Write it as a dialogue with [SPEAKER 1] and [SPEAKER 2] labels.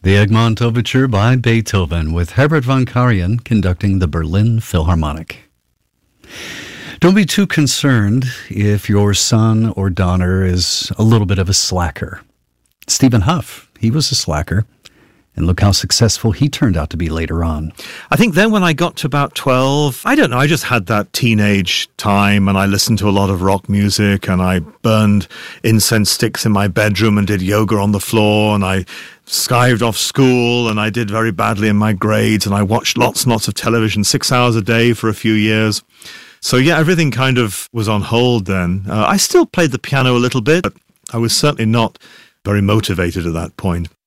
[SPEAKER 1] The Egmont Overture by Beethoven, with Herbert von Karajan conducting the Berlin Philharmonic. Don't be too concerned if your son or daughter is a little bit of a slacker. Stephen Huff, he was a slacker, and look how successful he turned out to be later on.
[SPEAKER 2] I think then when I got to about 12, I don't know, I just had that teenage time and I listened to a lot of rock music and I burned incense sticks in my bedroom and did yoga on the floor and I skived off school and I did very badly in my grades and I watched lots and lots of television, 6 hours a day for a few years. So yeah, everything kind of was on hold then. I still played the piano a little bit, but I was certainly not very motivated at that point.